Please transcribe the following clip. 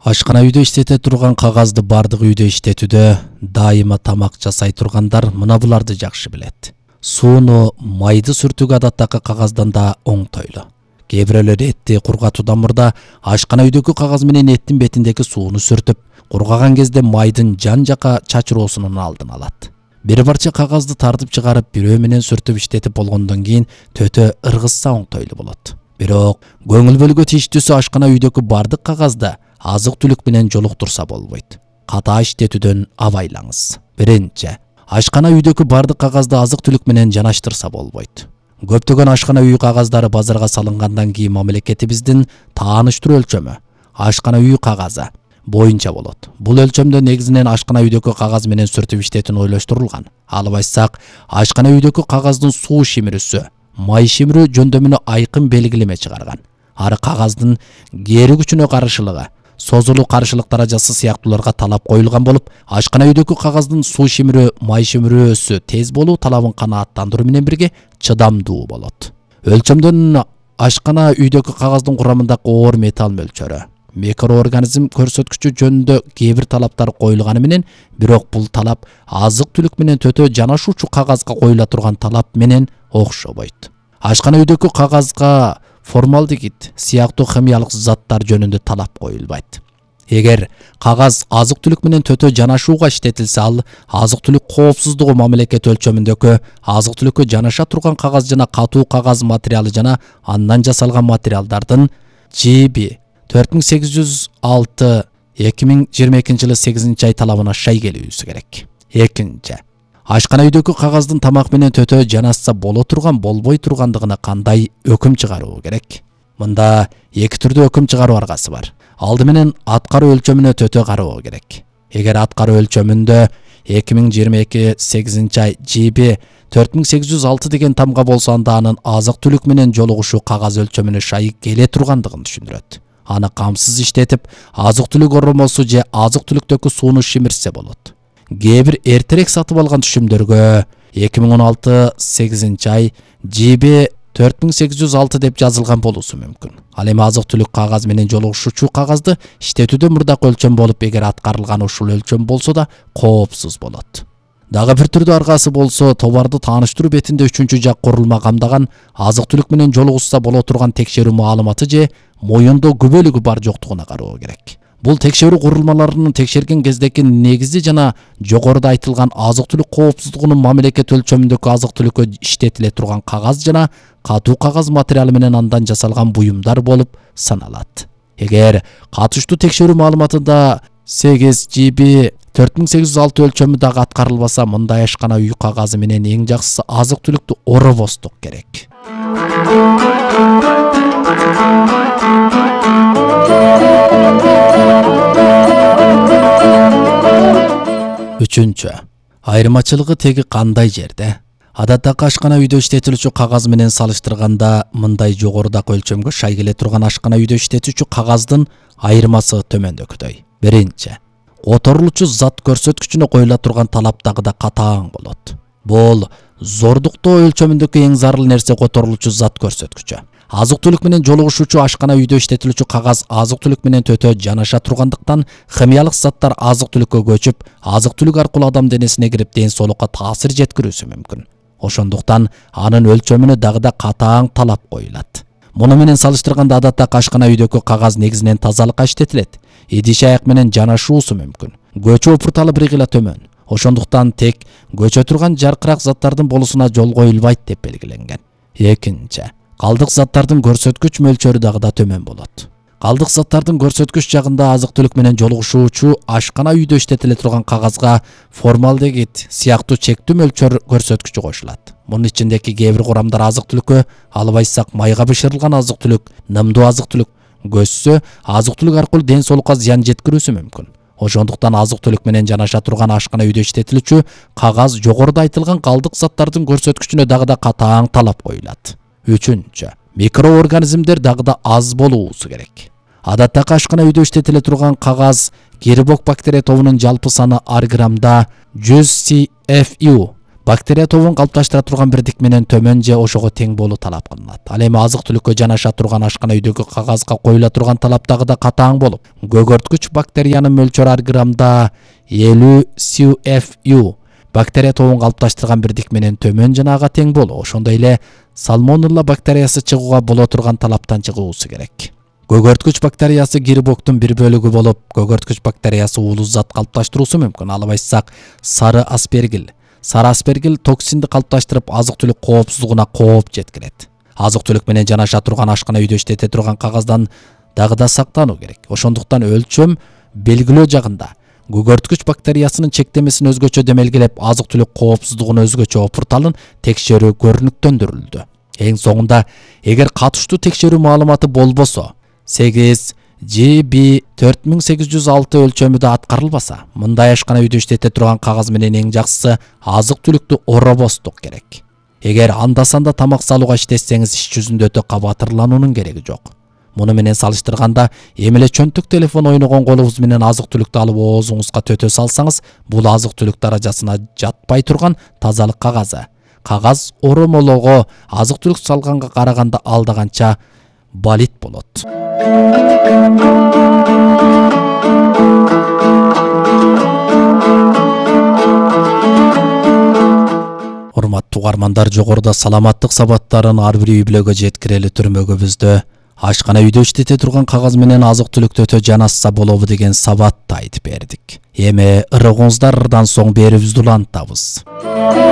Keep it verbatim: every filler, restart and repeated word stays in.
Ашкана үйдө иштете турган кагазды бардык үйдө иштетүүдө дайыма тамак жасай тургандар мына буларды жакшы билет. Сууну майды сүртүүгө адаттагы кагаздан да оңтойлуу. Кээ бирөөлөр этти кургатуудан мурда ашкана үйдөгү кагаз менен эттин бетиндеги сууну сүртүп, кургаган кезде майдын жан жака чачыроосунун алдын алат. Бир парча кагазды тартып чыгарып, бирөө менен сүртүп иштетип болгондон кийин төтө ыргызса оңтойлуу болот. Бирок көңүл бөлгө тийиштүүсү ашкана үйдөгү бардык кагазды азык-түлүк менен жолуктурса болбойт. Ката иштетүүдөн абайлаңыз. Биринчи, ашкана үйдөгү бардык кагазды азык-түлүк менен жанаштырса болбойт. Көптөгөн ашкана үй кагаздары базарга салынгандан кийин мамлекетибиздин тааныштыруу өлчөмү ашкана үй кагазы боюнча болот. Бул өлчөмдө негизинен ашкана үйдөгү кагаз менен сүртүп иштетүүнү ойлоштурулган. Алып айтсак, ашкана үйдөгү кагаздын суу шимирүүсү, май шимирүү жөндөмүнө айкын белгилеме чыгарган. Ары кагаздын кери күчүнө каршылыгы, созулуу каршылык даражасы сыяктууларга талап коюлган болуп, ашкана үйдөгү кагаздын суу шимирүү, май шимирүүсү тез болуу талабын канааттандыруу менен бирге чыдамдуу болот. Өлчөмдөн ашкана үйдөгү кагаздын курамындагы оор металл мөлчөрү, микроорганизм көрсөткүчү жөнүндө кээ бир талаптар коюлганы менен, бирок бул талап азык-түлүк менен төтө жанашуучу кагазга коюла турган талап менен окшобойт. Ашкана үйдөгү кагазга формалдегид сыяктуу химиялык заттар жөнүндө талап коюлбайт. Эгер кагаз азык-түлүк менен төтө жанашууга иштетилсе, ал азык-түлүк коопсуздугу мамлекет өлчөмүндөгү азык-түлүккө жанаша турган кагаз жана катуу кагаз материалы жана андан жасалган материалдардын Ж Б төрт миң сегиз жүз алты эки миң жыйырма экинчи жылы сегизинчи ай талабына шай келүүсү керек. Экинчи, ашкана үйдөгү кагаздын тамак менен төтө жанашса боло турган, болбой тургандыгына кандай өкүм чыгаруу керек? Мында эки түрдүү өкүм чыгаруу аргасы бар. Алды менен аткаруу өлчөмүнө төтө кароо керек. Эгер аткаруу өлчөмүндө эки миң жыйырма эки сегизинчи ай Ж Б төрт миң сегиз жүз алты деген тамга болсо, анда анын азык-түлүк менен жолугушуу кагаз өлчөмүнө шай келе тургандыгын түшүндүрөт. Аны камсыз иштетип, азык-түлүк оромосу же азык-түлүктөгү сууну шимирсе болот. Кээ бир эртерээк сатып алган түшүмдөргө эки миң он алты сегизинчи ай Ж Б төрт миң сегиз жүз алты деп жазылган болуусу мүмкүн. Ал эми азык-түлүк кагаз менен жолугушуучу кагазды иштетүүдө мурдак өлчөм болуп, эгер аткарылган ушул өлчөм болсо да коопсуз болот. Дагы бир түрдүү аргасы болсо, товарды тааныштыруу бетинде үчүнчү жак курулма камдаган азык-түлүк менен жолугушса боло турган текшерүү маалыматы же моюндо күбөлүгү бар жоктугуна кароо керек. Бул текшерүү курулмаларынын текшерген кездеки негизи жана жогоруда айтылган азык-түлүк коопсуздугунун мамлекет өлчөмүндөгү азык-түлүккө иштетиле турган кагаз жана катуу кагаз материалы менен андан жасалган буюмдар болуп саналат. Эгер катыштуу текшерүү маалыматында сегиз Ж Б төрт миң сегиз жүз алты өлчөмү дагы аткарылбаса, мындай ашкана үй кагазы менен эң жакшысы азык-түлүктү оробостук керек. Үчүнчү, айырмачылыгы теги кандай жерде? Адаттагы ашкана үйдө иштетилүүчү кагаз менен салыштырганда, мындай жогорудагы өлчөмгө шай келе турган ашкана үйдө иштетүүчү кагаздын айырмасы төмөндөгүдөй. Биринчи, которулуучу зат көрсөткүчүнө коюла турган талап дагы да катаң болот. Бул зордуктоо өлчөмүндөгү эң зарыл нерсе которулуучу зат көрсөткүчү. Азык-түлүк менен жолугушуучу ашкана үйдө иштетилүүчү кагаз азык-түлүк менен төтө жанаша тургандыктан, химиялык заттар азык-түлүккө көчүп, азык-түлүк аркылуу адам денесине кирип, ден соолукка таасир жеткирүүсү мүмкүн. Ошондуктан анын өлчөмүнө дагы да катаң талап коюлат. Муну менен салыштырганда, адаттагы ашкана үйдөгү кагаз негизинен тазалыкка иштетилет. Идиш аяк менен жанашуусу мүмкүн. Көчө опурталы бир гыйла төмөн. Ошондуктан тек көчө турган жаркырак заттардын болуусуна жол коюлбайт деп белгиленген. Экинчи, калдык заттардын көрсөткүч мөлчөрү дагы да төмөн болот. Калдык заттардын көрсөткүч жагында азык-түлүк менен жолугушуучу ашкана үйдө иштетиле турган кагазга формалдегид сыяктуу чектүү мөлчөр көрсөткүчү кошулат. Мунун ичиндеги кээ бир курамдар азык-түлүккө, алып айтсак, майга бышырылган азык-түлүк, нымдуу азык-түлүк көзсө, азык-түлүк аркылуу ден соолукка зыян жеткирүүсү мүмкүн. Ошондуктан азык-түлүк менен жанаша турган ашкана үйдө иштетилүүчү кагаз жогоруда айтылган калдык заттардын көрсөткүчүнө дагы да катаң талап коюлат. Үчүнчү, микроорганизмдер дагы да аз болуусу керек. Адаттагы ашкана үйдө иштетиле турган кагаз кирбок бактерия тобунун жалпы саны ар граммда жүз С Ф У, Бактерия тобун калыпташтыра турган бирдик менен төмөн же ошого тең болуу талап кылынат. Ал эми азык-түлүккө жанаша турган ашкана үйдөгү кагазга коюла турган талаптагы да катаң болуп, көгөрткүч бактериянын мөлчөрү ар граммда элүү си эф ю. Бактерия тобун калыпташтырган бирдик менен төмөн жана ага тең болуу. Ошондой эле сальмонелла бактериясы чыгууга боло турган талаптан чыгуусу керек. Көгөрткүч бактериясы грибоктун бир бөлүгү болуп, көгөрткүч бактериясы уулуу зат калыпташтыруусу мүмкүн. Алып айтсак, сары аспергил. Сары аспергил токсинди калыпташтырып, азык-түлүк коопсуздугуна кооп жеткирет. Азык-түлүк менен жанаша турган ашкана үйдө иштете турган кагаздан дагы да сактануу керек. Ошондуктан өлчөм белгилөө жагында көгөрткүч бактериясынын чектемесин өзгөчө демелгилеп, азык-түлүк коопсуздугун өзгөчө опурталын текшерүү көрүнүктөндүрүлдү. Эң соңунда, эгер катыштуу текшерүү маалыматы болбосо, сегиз Ж Б төрт миң сегиз жүз алты өлчөмү да аткарылбаса, мындай ашкана үйдө иштете турган кагаз менен эң жакшысы азык-түлүктү оробостук керек. Эгер анда-санда тамак салууга иштетсеңиз, иш жүзүндө өтө кабатырлануунун кереги жок. Муну менен салыштырганда, эми эле чөнтүк телефон ойногон колубуз менен азык-түлүктү алып оозуңузга төтө салсаңыз, бул азык-түлүк даражасына жатпай турган тазалык кагазы. Кагаз оромолого азык-түлүк салганга караганда алда канча балит болот. Урматтуу угармандар, жогоруда саламаттык сабаттарын ар бир үй бүлөгө жеткирели түрмөгүбүздө ашкана үйдө иштете турган кагаз менен азык-түлүктү өтө жанасса болобу деген сабатты айтып бердик. Эми ырыгыңыздар, ырдан соң берүүбүздү улантабыз.